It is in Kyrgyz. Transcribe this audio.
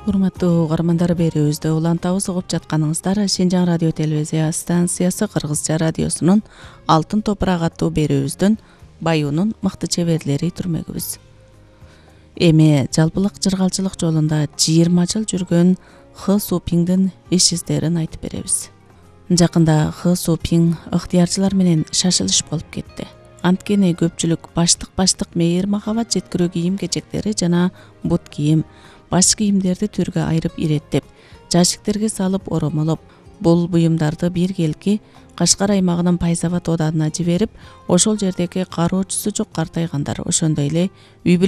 Урматтуу угармандар, берүүбүздө улантабыз угуп жатканыңыздар Шинжаң радио телевизия станциясы Кыргызча радиосунун Алтын топурак аттуу берүүбүздөн Баюунун мыкты чеберлери түрмөгүбүз. Эми жалпылык жыргалчылык жолунда 20 жыл жүргөн Хы Супиңдин иш издерин айтып беребиз. Жакында Хы Супиң ыктыярчылар менен шашылыш болуп кетти. Анткени көпчүлүк баштык мейир махабат жеткирүү кийим-кечектери жана бут кийим, баш кийимдерди түргө айырып иреттеп, жашиктерге салып оромолоп, бул буюмдарды биргелки Кашкар аймагынын Пайзабад оданына жиберип, ошол жердеги кароочусу жок картайгандар, ошондой эле үй